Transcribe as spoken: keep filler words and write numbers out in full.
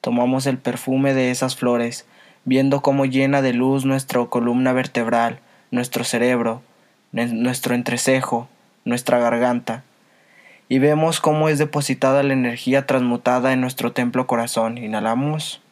tomamos el perfume de esas flores, viendo cómo llena de luz nuestra columna vertebral, nuestro cerebro, nuestro entrecejo, nuestra garganta, y vemos cómo es depositada la energía transmutada en nuestro templo corazón. Inhalamos.